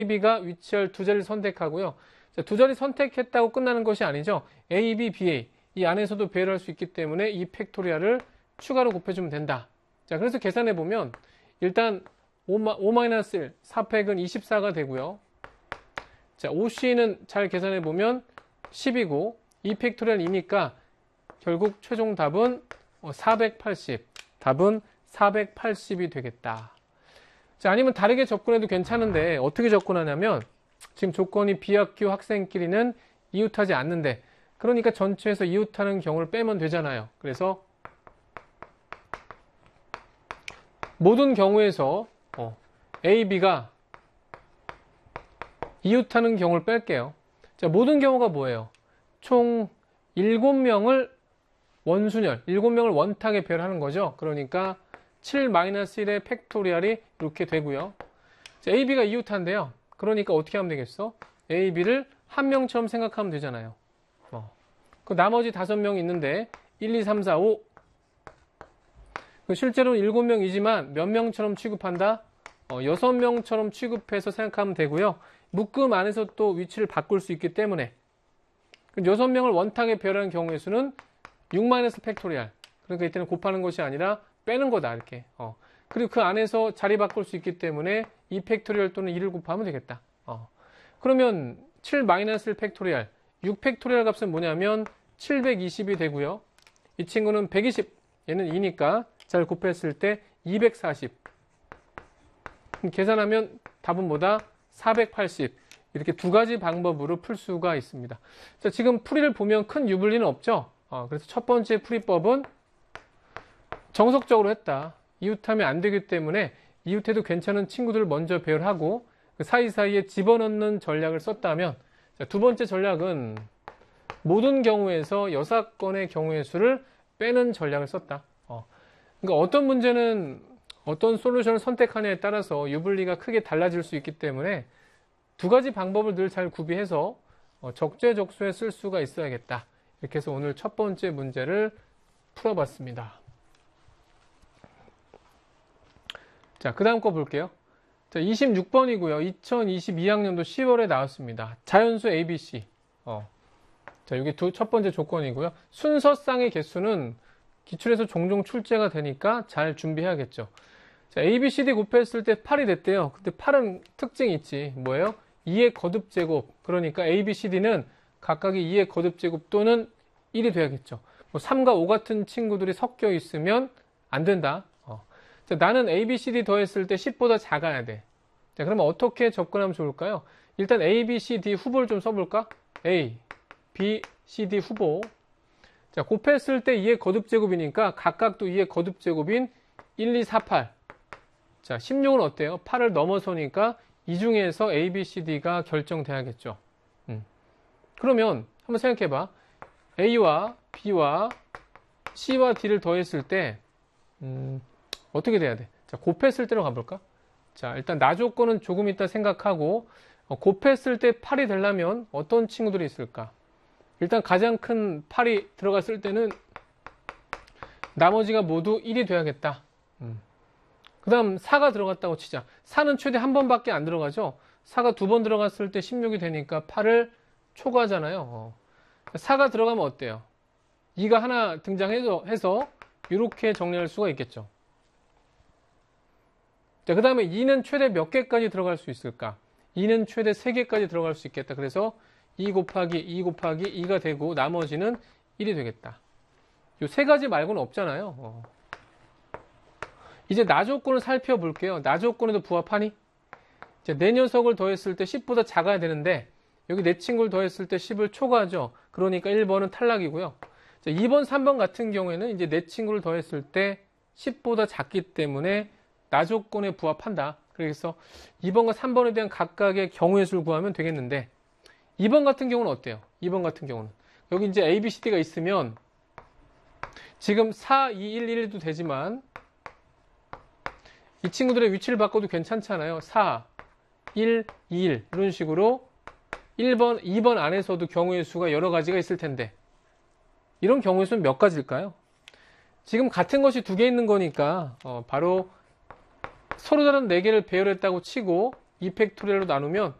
B가 위치할 두 자리를 선택하고요. 자, 두 자리 선택했다고 끝나는 것이 아니죠. A, B, BA 이 안에서도 배열할 수 있기 때문에 이 팩토리얼을 추가로 곱해주면 된다. 자, 그래서 계산해 보면 일단 5-1 4팩은 24가 되고요. 자, OC는 잘 계산해 보면 10이고 2 팩토리얼 2니까 결국 최종 답은 480. 답은 480이 되겠다. 자, 아니면 다르게 접근해도 괜찮은데 어떻게 접근하냐면 지금 조건이 비학교 학생끼리는 이웃하지 않는데 그러니까 전체에서 이웃하는 경우를 빼면 되잖아요. 그래서 모든 경우에서 A, B가 이웃하는 경우를 뺄게요. 자, 모든 경우가 뭐예요? 총 7명을 원순열, 7명을 원탁에 배열하는 거죠. 그러니까 7-1의 팩토리얼이 이렇게 되고요. 자, A, B가 이웃한데요. 그러니까 어떻게 하면 되겠어? A, B를 한 명처럼 생각하면 되잖아요. 그 나머지 5명 있는데 1, 2, 3, 4, 5 실제로는 7명이지만 몇 명처럼 취급한다? 6명처럼 취급해서 생각하면 되고요. 묶음 안에서 또 위치를 바꿀 수 있기 때문에 6명을 원탁에 배열하는 경우의 수는 6- 팩토리얼. 그러니까 이때는 곱하는 것이 아니라 빼는 거다 이렇게. 그리고 그 안에서 자리 바꿀 수 있기 때문에 2 팩토리얼 또는 2를 곱하면 되겠다. 그러면 7-1 팩토리얼 6 팩토리얼 값은 뭐냐면 720이 되고요. 이 친구는 120, 얘는 2니까 잘 곱했을 때 240. 계산하면 답은 뭐다? 480. 이렇게 두 가지 방법으로 풀 수가 있습니다. 자, 지금 풀이를 보면 큰 유불리는 없죠? 그래서 첫 번째 풀이법은 정석적으로 했다. 이웃하면 안 되기 때문에 이웃해도 괜찮은 친구들을 먼저 배열하고 그 사이사이에 집어넣는 전략을 썼다면 자, 두 번째 전략은 모든 경우에서 6건의 경우의 수를 빼는 전략을 썼다. 그러니까 어떤 문제는 어떤 솔루션을 선택하냐에 따라서 유불리가 크게 달라질 수 있기 때문에 두 가지 방법을 늘 잘 구비해서 적재적소에 쓸 수가 있어야겠다. 이렇게 해서 오늘 첫 번째 문제를 풀어봤습니다. 자, 그 다음 거 볼게요. 자, 26번이고요. 2022학년도 10월에 나왔습니다. 자연수 ABC. 자, 이게 첫 번째 조건이고요. 순서쌍의 개수는 기출에서 종종 출제가 되니까 잘 준비해야겠죠. 자, A, B, C, D 곱했을 때 8이 됐대요. 근데 8은 특징이 있지. 뭐예요? 2의 거듭제곱. 그러니까 A, B, C, D는 각각이 2의 거듭제곱 또는 1이 돼야겠죠. 뭐 3과 5 같은 친구들이 섞여 있으면 안 된다. 자, 나는 A, B, C, D 더했을 때 10보다 작아야 돼. 자, 그러면 어떻게 접근하면 좋을까요? 일단 A, B, C, D 후보를 좀 써볼까? A, B, C, D 후보. 자, 곱했을 때 2의 거듭제곱이니까 각각도 2의 거듭제곱인 1, 2, 4, 8. 자, 16은 어때요? 8을 넘어서니까 이 중에서 A, B, C, D가 결정돼야겠죠. 그러면 한번 생각해봐. A와 B와 C와 D를 더했을 때 어떻게 돼야 돼? 자, 곱했을 때로 가볼까? 자, 일단 나 조건은 조금 이따 생각하고 곱했을 때 8이 되려면 어떤 친구들이 있을까? 일단 가장 큰 8이 들어갔을 때는 나머지가 모두 1이 돼야겠다. 그 다음 4가 들어갔다고 치자. 4는 최대 한 번밖에 안 들어가죠. 4가 두 번 들어갔을 때 16이 되니까 8을 초과하잖아요. 4가 들어가면 어때요? 2가 하나 등장해서 이렇게 정리할 수가 있겠죠. 자, 그 다음에 2는 최대 몇 개까지 들어갈 수 있을까? 2는 최대 3개까지 들어갈 수 있겠다. 그래서 2 곱하기 2 곱하기 2가 되고 나머지는 1이 되겠다. 이 세 가지 말고는 없잖아요. 이제 나 조건을 살펴볼게요. 나 조건에도 부합하니? 이제 내 녀석을 더했을 때 10보다 작아야 되는데 여기 내 친구를 더했을 때 10을 초과하죠. 그러니까 1번은 탈락이고요. 자, 2번, 3번 같은 경우에는 이제 내 친구를 더했을 때 10보다 작기 때문에 나 조건에 부합한다. 그래서 2번과 3번에 대한 각각의 경우의 수를 구하면 되겠는데 2번 같은 경우는 어때요? 2번 같은 경우는 여기 이제 A, B, C, D가 있으면 지금 4, 2, 1, 1도 되지만 이 친구들의 위치를 바꿔도 괜찮잖아요. 4, 1, 2, 1 이런 식으로 1번, 2번 안에서도 경우의 수가 여러 가지가 있을 텐데 이런 경우의 수는 몇 가지일까요? 지금 같은 것이 두 개 있는 거니까 바로 서로 다른 4개를 배열했다고 치고 2팩토리얼로 나누면